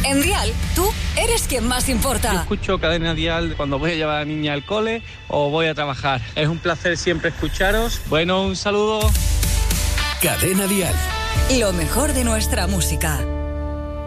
En Dial, tú eres quien más importa. Yo escucho Cadena Dial cuando voy a llevar a la niña al cole o voy a trabajar. Es un placer siempre escucharos. Bueno, un saludo. Cadena Dial. Lo mejor de nuestra música.